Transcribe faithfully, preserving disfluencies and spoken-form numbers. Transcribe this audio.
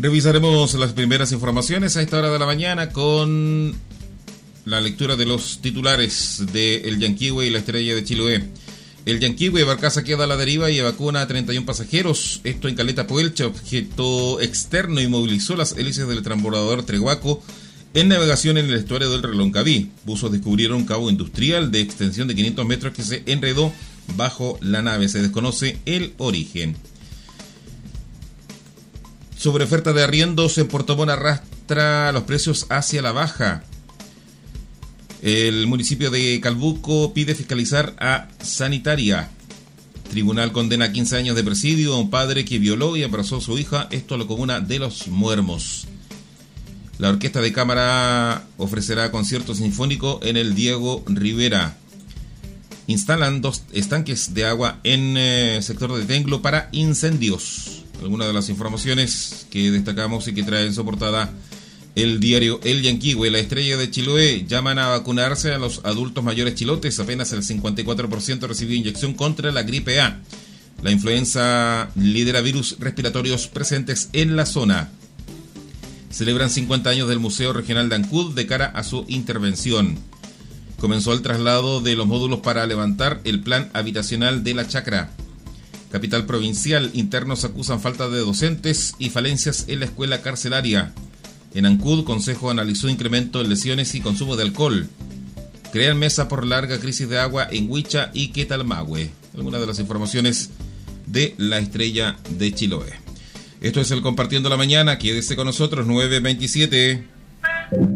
Revisaremos las primeras informaciones a esta hora de la mañana con la lectura de los titulares de El Yanquihue y la Estrella de Chiloé. El Yanquihue, barcaza queda a la deriva y evacúa a treinta y uno pasajeros. Esto en Caleta Puelcha, objeto externo inmovilizó las hélices del transbordador Trehuaco en navegación en el estuario del Reloncaví. Buzos descubrieron un cabo industrial de extensión de quinientos metros que se enredó bajo la nave. Se desconoce el origen. Sobre oferta de arriendos en Puerto Montt arrastra los precios hacia la baja. El municipio de Calbuco pide fiscalizar a Sanitaria. Tribunal condena quince años de presidio a un padre que violó y abrazó a su hija, esto a la comuna de Los Muermos. La Orquesta de Cámara ofrecerá concierto sinfónico en el Diego Rivera. Instalan dos estanques de agua en el eh, sector de Tenglo para incendios. Algunas de las informaciones que destacamos y que trae en su portada el diario El Yanquihue. La Estrella de Chiloé llaman a vacunarse a los adultos mayores chilotes. Apenas el cincuenta y cuatro por ciento recibió inyección contra la gripe A. La influenza lidera virus respiratorios presentes en la zona. Celebran cincuenta años del Museo Regional de Ancud de cara a su intervención. Comenzó el traslado de los módulos para levantar el plan habitacional de la Chacra. Capital provincial, internos acusan falta de docentes y falencias en la escuela carcelaria. En Ancud, Consejo analizó incremento en lesiones y consumo de alcohol. Crean mesa por larga crisis de agua en Huicha y Quetalmahue. Algunas de las informaciones de la Estrella de Chiloé. Esto es el Compartiendo la Mañana. Quédese con nosotros, nueve veintisiete.